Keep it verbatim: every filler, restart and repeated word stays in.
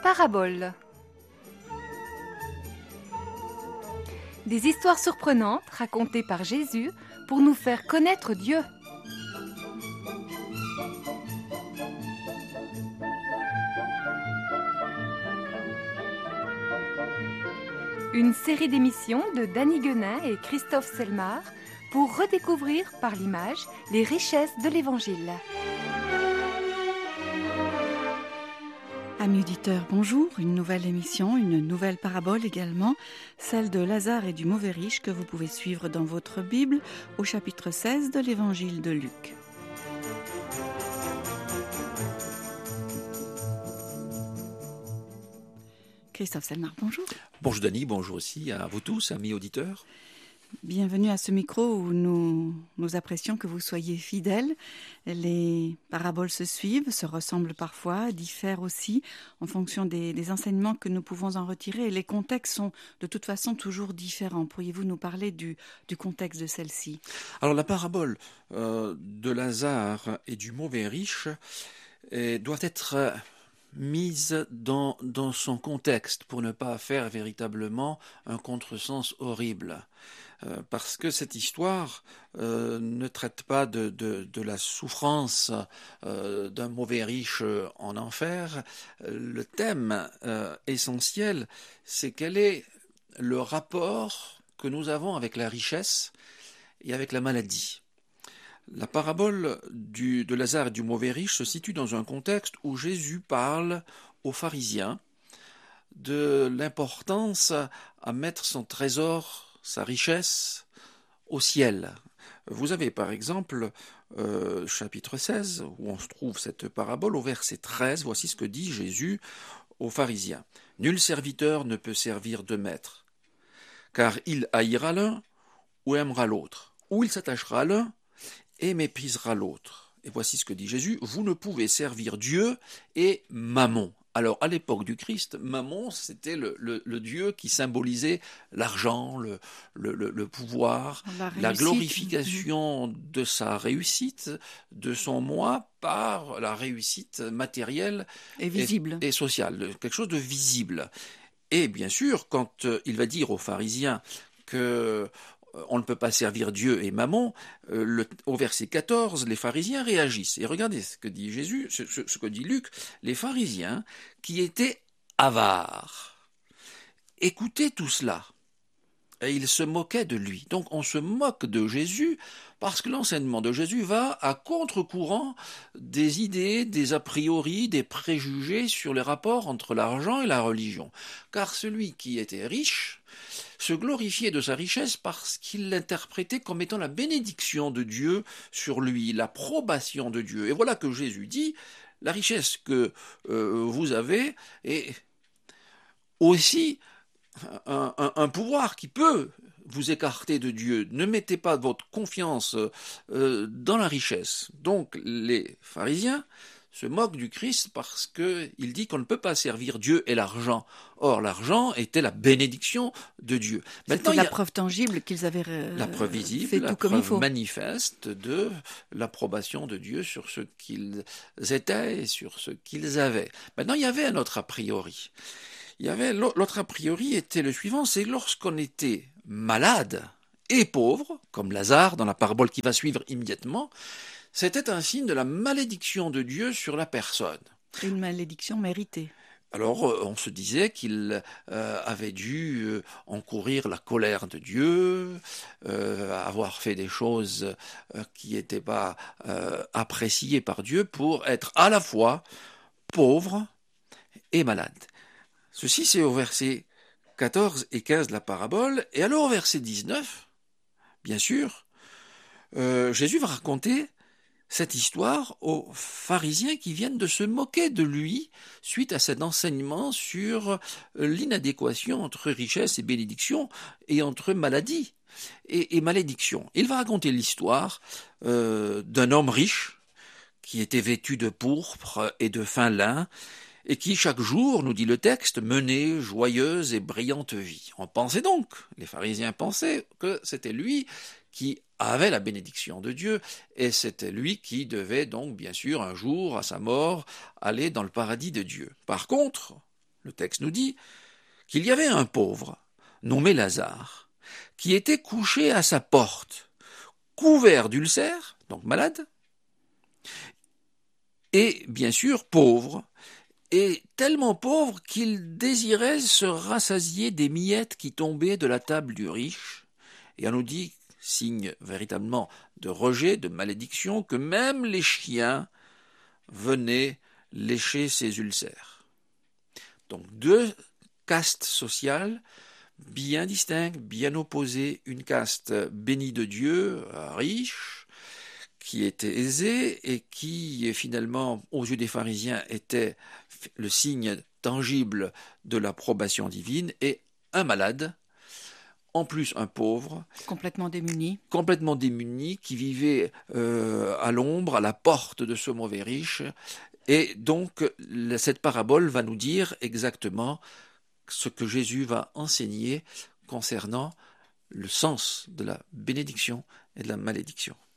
Paraboles. Des histoires surprenantes racontées par Jésus pour nous faire connaître Dieu. Une série d'émissions de Danny Guenin et Christophe Selmar pour redécouvrir par l'image les richesses de l'Évangile. Amis auditeurs, bonjour. Une nouvelle émission, une nouvelle parabole également, celle de Lazare et du mauvais riche que vous pouvez suivre dans votre Bible au chapitre seize de l'Évangile de Luc. Christophe Selmar, bonjour. Bonjour Dany, bonjour aussi à vous tous, amis auditeurs. Bienvenue à ce micro où nous, nous apprécions que vous soyez fidèles. Les paraboles se suivent, se ressemblent parfois, diffèrent aussi en fonction des, des enseignements que nous pouvons en retirer. Et les contextes sont de toute façon toujours différents. Pourriez-vous nous parler du, du contexte de celle-ci ? Alors la parabole euh, de Lazare et du mauvais riche euh, doit être euh, mise dans, dans son contexte pour ne pas faire véritablement un contresens horrible. Euh, parce que cette histoire euh, ne traite pas de, de, de la souffrance euh, d'un mauvais riche en enfer. Le thème euh, essentiel, c'est quel est le rapport que nous avons avec la richesse et avec la maladie. La parabole du, de Lazare et du mauvais riche se situe dans un contexte où Jésus parle aux pharisiens de l'importance à mettre son trésor, sa richesse, au ciel. Vous avez par exemple euh, chapitre seize, où on se trouve cette parabole, au verset treize, voici ce que dit Jésus aux pharisiens. « Nul serviteur ne peut servir deux maîtres, car il haïra l'un ou aimera l'autre, ou il s'attachera à l'un et méprisera l'autre. » Et voici ce que dit Jésus, « Vous ne pouvez servir Dieu et Mammon. » Alors, à l'époque du Christ, Mammon, c'était le, le, le Dieu qui symbolisait l'argent, le, le, le pouvoir, la, la glorification de sa réussite, de son moi, par la réussite matérielle et visible et, et sociale, quelque chose de visible. Et bien sûr, quand il va dire aux pharisiens que on ne peut pas servir Dieu et Mammon, euh, le, au verset quatorze, les pharisiens réagissent. Et regardez ce que dit Jésus, ce, ce, ce que dit Luc, les pharisiens qui étaient avares. Écoutez tout cela. Et ils se moquaient de lui. Donc on se moque de Jésus parce que l'enseignement de Jésus va à contre-courant des idées, des a priori, des préjugés sur les rapports entre l'argent et la religion. Car celui qui était riche se glorifiait de sa richesse parce qu'il l'interprétait comme étant la bénédiction de Dieu sur lui, l'approbation de Dieu. Et voilà que Jésus dit, la richesse que euh, vous avez est aussi un, un, un pouvoir qui peut vous écarter de Dieu. Ne mettez pas votre confiance euh, dans la richesse. Donc les pharisiens se moquent du Christ parce qu'il dit qu'on ne peut pas servir Dieu et l'argent. Or, l'argent était la bénédiction de Dieu. C'était la preuve tangible qu'ils avaient euh, la preuve visible, fait tout la comme il preuve faut. manifeste de l'approbation de Dieu sur ce qu'ils étaient et sur ce qu'ils avaient. Maintenant, il y avait un autre a priori. Il y avait l'autre a priori était le suivant, c'est lorsqu'on était malade et pauvre, comme Lazare dans la parabole qui va suivre immédiatement, c'était un signe de la malédiction de Dieu sur la personne. Une malédiction méritée. Alors on se disait qu'il euh, avait dû euh, encourir la colère de Dieu, euh, avoir fait des choses euh, qui n'étaient pas euh, appréciées par Dieu pour être à la fois pauvre et malade. Ceci c'est au verset quatorze et quinze de la parabole. Et alors au verset dix-neuf, bien sûr, euh, Jésus va raconter cette histoire aux pharisiens qui viennent de se moquer de lui suite à cet enseignement sur l'inadéquation entre richesse et bénédiction et entre maladie et, et malédiction. Il va raconter l'histoire euh, d'un homme riche qui était vêtu de pourpre et de fin lin et qui chaque jour, nous dit le texte, menait joyeuse et brillante vie. On pensait donc, les pharisiens pensaient que c'était lui qui avait la bénédiction de Dieu, et c'était lui qui devait donc, bien sûr, un jour, à sa mort, aller dans le paradis de Dieu. Par contre, Le texte nous dit qu'il y avait un pauvre, nommé Lazare, qui était couché à sa porte, couvert d'ulcères, donc malade, et bien sûr pauvre, et tellement pauvre qu'il désirait se rassasier des miettes qui tombaient de la table du riche, et on nous dit, signe véritablement de rejet, de malédiction, que même les chiens venaient lécher ses ulcères. Donc deux castes sociales bien distinctes, bien opposées, une caste bénie de Dieu, riche, qui était aisée et qui finalement, aux yeux des pharisiens, était le signe tangible de l'approbation divine, et un malade, en plus un pauvre, complètement démuni, complètement démuni, qui vivait euh, à l'ombre, à la porte de ce mauvais riche. Et donc, cette parabole va nous dire exactement ce que Jésus va enseigner concernant le sens de la bénédiction et de la malédiction.